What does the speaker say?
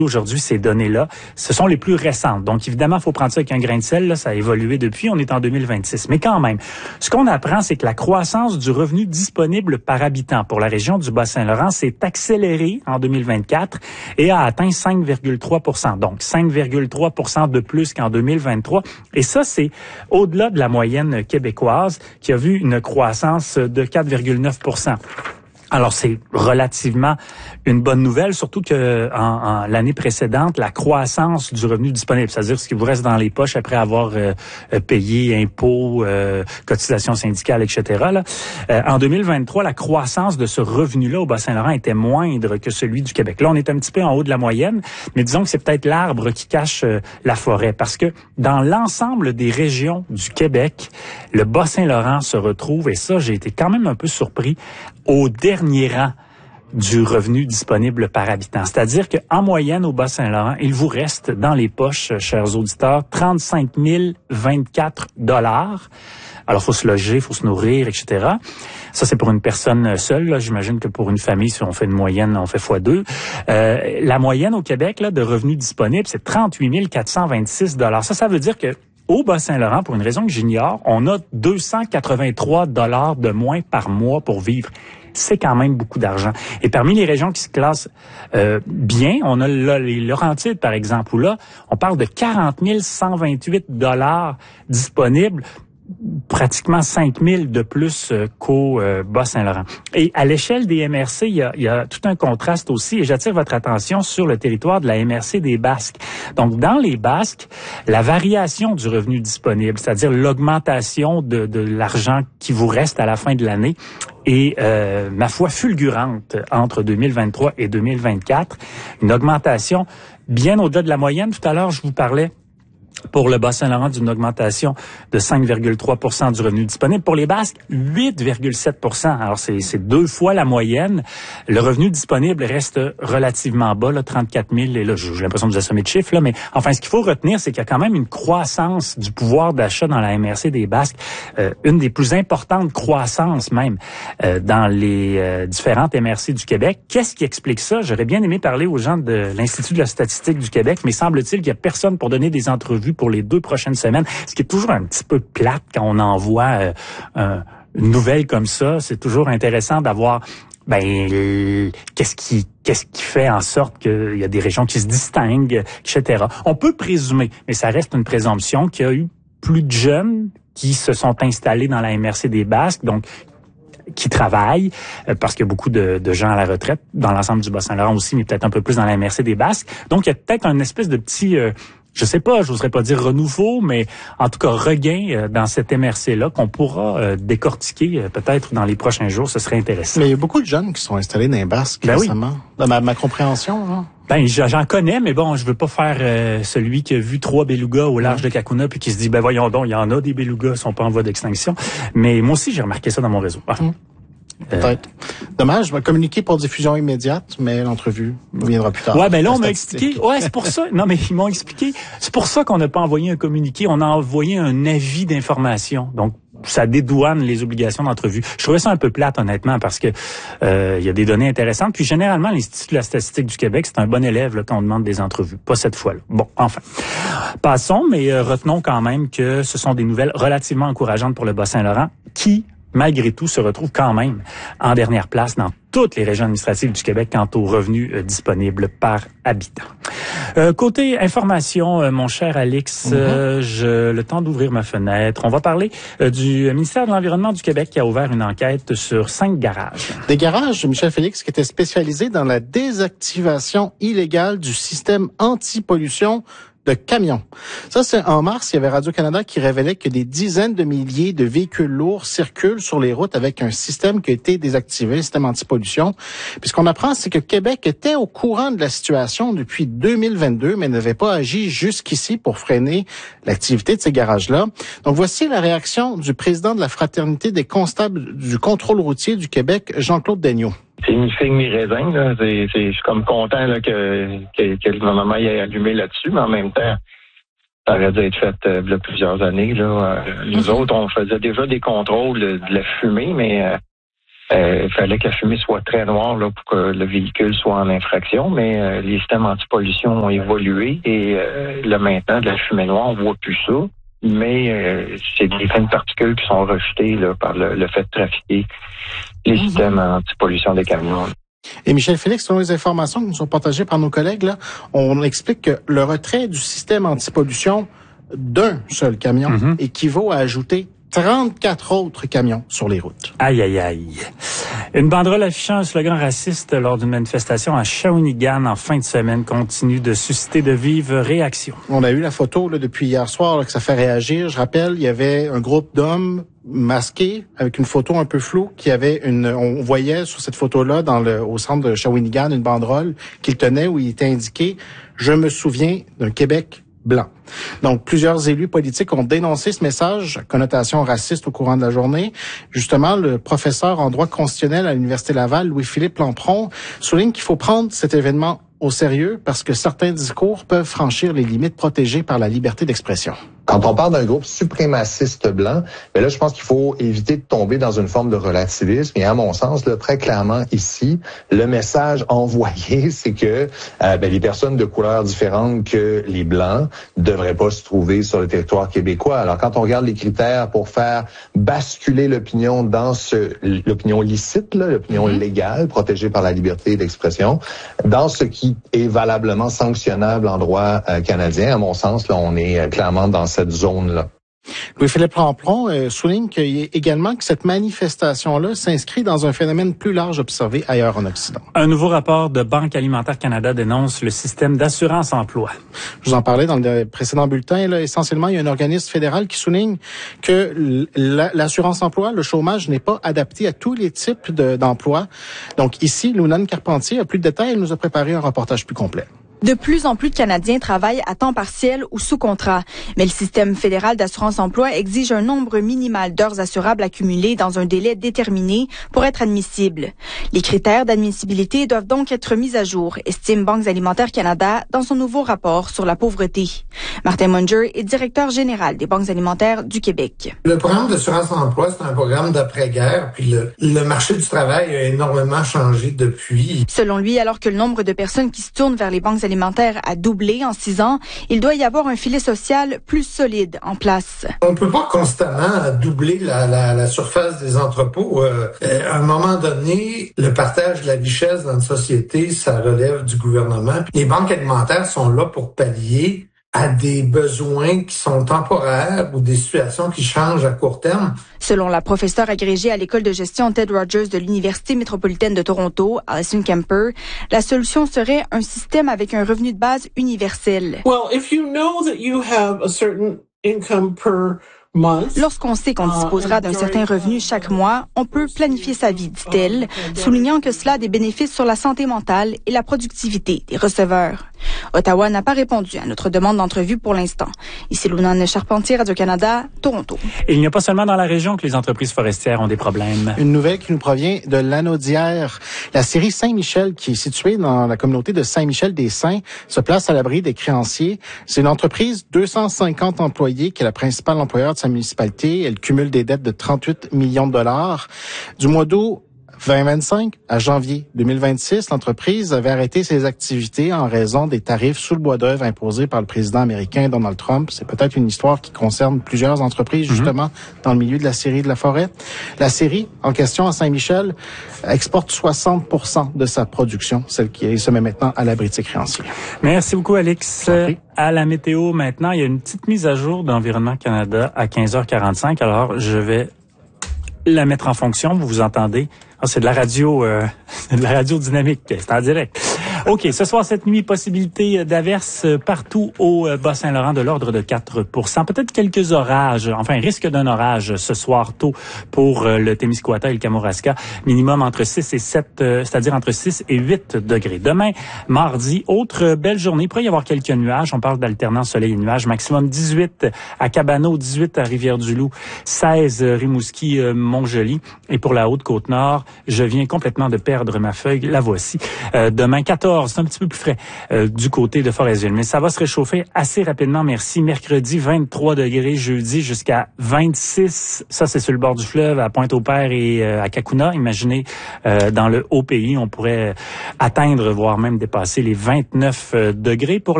aujourd'hui, ces données-là, ce sont les plus récentes. Donc, évidemment, il faut prendre ça avec un grain de sel. Là, ça a évolué depuis. On est en 2026. Mais quand même, ce qu'on apprend, c'est que la croissance du revenu disponible par habitant pour la région du Bas-Saint-Laurent s'est accélérée en 2024 et a atteint 5,3 %. Donc, 5,3 % de plus qu'en 2023. Et ça, c'est au-delà de la moyenne québécoise qui a vu une croissance de 4,9 %. Alors, c'est relativement une bonne nouvelle, surtout que en l'année précédente, la croissance du revenu disponible, c'est-à-dire ce qui vous reste dans les poches après avoir payé impôts, cotisations syndicales, etc. Là, en 2023, la croissance de ce revenu-là au Bas-Saint-Laurent était moindre que celui du Québec. Là, on est un petit peu en haut de la moyenne, mais disons que c'est peut-être l'arbre qui cache la forêt, parce que dans l'ensemble des régions du Québec, le Bas-Saint-Laurent se retrouve, et ça, j'ai été quand même un peu surpris, au dernier rang du revenu disponible par habitant. C'est-à-dire qu'en moyenne, au Bas-Saint-Laurent, il vous reste dans les poches, chers auditeurs, 35 024 $. Alors, faut se loger, faut se nourrir, etc. Ça, c'est pour une personne seule. Là. J'imagine que pour une famille, si on fait une moyenne, on fait x2. La moyenne au Québec là, de revenus disponibles, c'est 38 426 $. Ça veut dire que au Bas-Saint-Laurent, pour une raison que j'ignore, on a 283 $ de moins par mois pour vivre. C'est quand même beaucoup d'argent. Et parmi les régions qui se classent bien, on a là, les Laurentides, par exemple, où là, on parle de 40 128 $ disponibles, pratiquement 5 000 de plus qu'au Bas-Saint-Laurent. Et à l'échelle des MRC, il y a tout un contraste aussi, et j'attire votre attention sur le territoire de la MRC des Basques. Donc, dans les Basques, la variation du revenu disponible, c'est-à-dire l'augmentation de l'argent qui vous reste à la fin de l'année, est, ma foi, fulgurante entre 2023 et 2024. Une augmentation bien au-delà de la moyenne. Tout à l'heure, je vous parlais pour le Bas-Saint-Laurent d'une augmentation de 5,3 % du revenu disponible. Pour les Basques, 8,7 %. Alors, c'est 2 fois la moyenne. Le revenu disponible reste relativement bas, là, 34 000. Et là, j'ai l'impression de vous assommer de chiffres, là, mais enfin, ce qu'il faut retenir, c'est qu'il y a quand même une croissance du pouvoir d'achat dans la MRC des Basques, une des plus importantes croissances même dans les différentes MRC du Québec. Qu'est-ce qui explique ça? J'aurais bien aimé parler aux gens de l'Institut de la statistique du Québec, mais semble-t-il qu'il n'y a personne pour donner des entrevues pour les 2 prochaines semaines, ce qui est toujours un petit peu plate quand on envoie une nouvelle comme ça. C'est toujours intéressant d'avoir qu'est-ce qui fait en sorte qu'il y a des régions qui se distinguent, etc. On peut présumer, mais ça reste une présomption, qu'il y a eu plus de jeunes qui se sont installés dans la MRC des Basques, donc qui travaillent, parce qu'il y a beaucoup de gens à la retraite, dans l'ensemble du Bas-Saint-Laurent aussi, mais peut-être un peu plus dans la MRC des Basques. Donc, il y a peut-être une espèce de petit... je sais pas, j'oserais pas dire renouveau, mais en tout cas regain dans cette MRC-là qu'on pourra décortiquer peut-être dans les prochains jours. Ce serait intéressant. Mais il y a beaucoup de jeunes qui sont installés dans les Basques récemment. Oui. Dans ma compréhension, là. J'en connais, mais bon, je veux pas faire celui qui a vu 3 belugas au large de Kakuna puis qui se dit, voyons donc, il y en a des belugas, ils sont pas en voie d'extinction. Mais moi aussi, j'ai remarqué ça dans mon réseau. Peut-être. Dommage, je vais communiquer pour diffusion immédiate, mais l'entrevue viendra plus tard. Ouais, ben là, on m'a expliqué. Ouais, c'est pour ça. Non, mais ils m'ont expliqué. C'est pour ça qu'on n'a pas envoyé un communiqué. On a envoyé un avis d'information. Donc, ça dédouane les obligations d'entrevue. Je trouvais ça un peu plate, honnêtement, parce que il y a des données intéressantes. Puis, généralement, l'Institut de la statistique du Québec, c'est un bon élève là, quand on demande des entrevues. Pas cette fois-là. Bon, enfin. Passons, mais retenons quand même que ce sont des nouvelles relativement encourageantes pour le Bas-Saint-Laurent qui, malgré tout, se retrouve quand même en dernière place dans toutes les régions administratives du Québec quant aux revenus disponibles par habitant. Côté information, mon cher Alex, j'ai le temps d'ouvrir ma fenêtre. On va parler du ministère de l'Environnement du Québec qui a ouvert une enquête sur 5 garages. Des garages, Michel Félix, qui étaient spécialisés dans la désactivation illégale du système anti-pollution de camions. Ça, c'est en mars, il y avait Radio-Canada qui révélait que des dizaines de milliers de véhicules lourds circulent sur les routes avec un système qui a été désactivé, le système anti-pollution. Puis ce qu'on apprend, c'est que Québec était au courant de la situation depuis 2022, mais n'avait pas agi jusqu'ici pour freiner l'activité de ces garages-là. Donc voici la réaction du président de la Fraternité des constables du contrôle routier du Québec, Jean-Claude Daigneault. C'est mi-figue, mi-raisin, là. Je suis comme content là, que le gouvernement y ait allumé là-dessus, mais en même temps, ça aurait dû être fait il y a plusieurs années. Là. Nous autres, on faisait déjà des contrôles de la fumée, mais Il fallait que la fumée soit très noire là, pour que le véhicule soit en infraction, mais les systèmes antipollution ont évolué et là maintenant, de la fumée noire, on voit plus ça. Mais c'est des fines particules qui sont rejetées là, par le fait de trafiquer les systèmes antipollution des camions. Et Michel Félix, selon les informations qui nous sont partagées par nos collègues, là, on explique que le retrait du système antipollution d'un seul camion équivaut à ajouter 34 autres camions sur les routes. Aïe, aïe, aïe. Une banderole affichant un slogan raciste lors d'une manifestation à Shawinigan en fin de semaine continue de susciter de vives réactions. On a eu la photo là, depuis hier soir là, que ça fait réagir. Je rappelle, il y avait un groupe d'hommes masqués avec une photo un peu floue qui avait on voyait sur cette photo-là au centre de Shawinigan une banderole qu'il tenait où il était indiqué « Je me souviens d'un Québec blanc ». Donc, plusieurs élus politiques ont dénoncé ce message, connotation raciste au courant de la journée. Justement, le professeur en droit constitutionnel à l'Université Laval, Louis-Philippe Lampron, souligne qu'il faut prendre cet événement au sérieux parce que certains discours peuvent franchir les limites protégées par la liberté d'expression. Quand on parle d'un groupe suprémaciste blanc, là, je pense qu'il faut éviter de tomber dans une forme de relativisme. Et à mon sens, là, très clairement ici, le message envoyé, c'est que les personnes de couleurs différentes que les blancs devraient pas se trouver sur le territoire québécois. Alors, quand on regarde les critères pour faire basculer l'opinion dans l'opinion licite, l'opinion légale, protégée par la liberté d'expression, dans ce qui est valablement sanctionnable en droit canadien, à mon sens, là, on est clairement dans cette zone-là. Louis-Philippe Lampron souligne également que cette manifestation-là s'inscrit dans un phénomène plus large observé ailleurs en Occident. Un nouveau rapport de Banque alimentaire Canada dénonce le système d'assurance-emploi. Je vous en parlais dans le précédent bulletin. Là, essentiellement, il y a un organisme fédéral qui souligne que l'assurance-emploi, le chômage, n'est pas adapté à tous les types d'emplois. Donc ici, Lounan Carpentier a plus de détails. Elle nous a préparé un reportage plus complet. De plus en plus de Canadiens travaillent à temps partiel ou sous contrat. Mais le système fédéral d'assurance-emploi exige un nombre minimal d'heures assurables accumulées dans un délai déterminé pour être admissible. Les critères d'admissibilité doivent donc être mis à jour, estime Banques alimentaire Canada dans son nouveau rapport sur la pauvreté. Martin Munger est directeur général des Banques alimentaires du Québec. Le programme d'assurance-emploi, c'est un programme d'après-guerre, puis le marché du travail a énormément changé depuis. Selon lui, alors que le nombre de personnes qui se tournent vers les banques alimentaire a doublé en 6 ans, il doit y avoir un filet social plus solide en place. On ne peut pas constamment doubler la surface des entrepôts. À un moment donné, le partage de la richesse dans une société, ça relève du gouvernement. Les banques alimentaires sont là pour pallier à des besoins qui sont temporaires ou des situations qui changent à court terme. Selon la professeure agrégée à l'école de gestion Ted Rogers de l'Université métropolitaine de Toronto, Alison Kemper, la solution serait un système avec un revenu de base universel. Well, if you know that you have a certain income per Lorsqu'on sait qu'on disposera d'un certain revenu chaque mois, on peut planifier sa vie, dit-elle, soulignant que cela a des bénéfices sur la santé mentale et la productivité des receveurs. Ottawa n'a pas répondu à notre demande d'entrevue pour l'instant. Ici Lounan Charpentier, Radio-Canada, Toronto. Et il n'y a pas seulement dans la région que les entreprises forestières ont des problèmes. Une nouvelle qui nous provient de l'Anaudière. La scierie Saint-Michel, qui est située dans la communauté de Saint-Michel-des-Saints, se place à l'abri des créanciers. C'est une entreprise, 250 employés, qui est la principale employeur de sa municipalité. Elle cumule des dettes de 38 millions de dollars. Du mois d'août 2025 à janvier 2026, l'entreprise avait arrêté ses activités en raison des tarifs sous le bois d'œuvre imposés par le président américain Donald Trump. C'est peut-être une histoire qui concerne plusieurs entreprises, justement, dans le milieu de la scierie de la forêt. La scierie, en question à Saint-Michel, exporte 60% de sa production, celle qui se met maintenant à l'abri de ses créanciers. Merci beaucoup, Alex. À la météo, maintenant, il y a une petite mise à jour d'Environnement Canada à 15h45. Alors, je vais la mettre en fonction. Vous entendez? C'est de la radio dynamique. C'est en direct. OK. Ce soir, cette nuit, possibilité d'averses partout au Bas-Saint-Laurent de l'ordre de 4%. Peut-être quelques orages. Enfin, risque d'un orage ce soir tôt pour le Témiscouata et le Kamouraska. Minimum entre 6 et 7, c'est-à-dire entre 6 et 8 degrés. Demain, mardi, autre belle journée. Il pourrait y avoir quelques nuages. On parle d'alternance soleil et nuages. Maximum 18 à Cabano, 18 à Rivière-du-Loup, 16 Rimouski, Montjoli. Et pour la Haute-Côte-Nord, je viens complètement de perdre ma feuille. La voici. Demain, 14 14, c'est un petit peu plus frais du côté de Forestville. Mais ça va se réchauffer assez rapidement, merci. Mercredi, 23 degrés, jeudi jusqu'à 26. Ça, c'est sur le bord du fleuve, à Pointe-au-Père et à Cacouna. Imaginez, dans le haut pays, on pourrait atteindre, voire même dépasser les 29 degrés. Pour